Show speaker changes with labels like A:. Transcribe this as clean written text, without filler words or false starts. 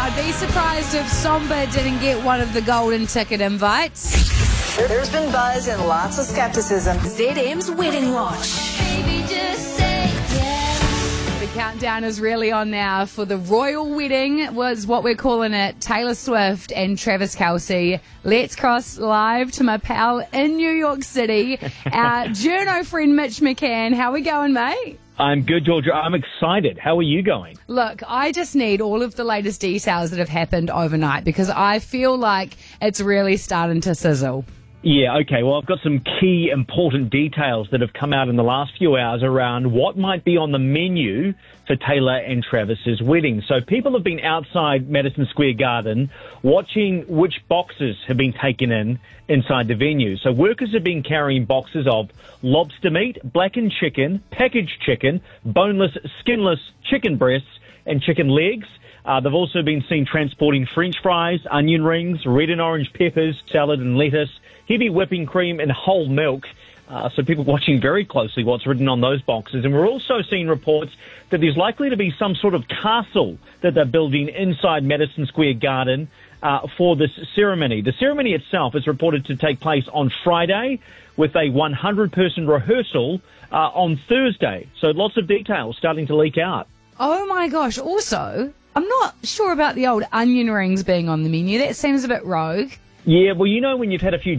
A: I'd be surprised if Somba didn't get one of the golden ticket invites.
B: There's been buzz and lots of skepticism.
C: ZM's Wedding Watch.
D: Baby, just say yes.
A: The countdown is really on now for the royal wedding, was what we're calling it. Taylor Swift and Travis Kelce. Let's cross live to my pal in New York City. Our journo friend Mitch McCann. How we going, mate?
E: I'm good, Georgia. I'm excited. How are you going?
A: Look, I just need all of the latest details that have happened overnight because I feel like it's really starting to sizzle.
E: Yeah, okay. Well, I've got some key important details that have come out in the last few hours around what might be on the menu for Taylor and Travis's wedding. So people have been outside Madison Square Garden watching which boxes have been taken inside the venue. So workers have been carrying boxes of lobster meat, blackened chicken, packaged chicken, boneless, skinless chicken breasts, and chicken legs. They've also been seen transporting French fries, onion rings, red and orange peppers, salad and lettuce, heavy whipping cream and whole milk. So people watching very closely what's written on those boxes. And we're also seeing reports that there's likely to be some sort of castle that they're building inside Madison Square Garden for this ceremony. The ceremony itself is reported to take place on Friday with a 100-person rehearsal on Thursday. So lots of details starting to leak out.
A: Oh my gosh. Also, I'm not sure about the old onion rings being on the menu. That seems a bit rogue.
E: Yeah, well, you know when you've had a few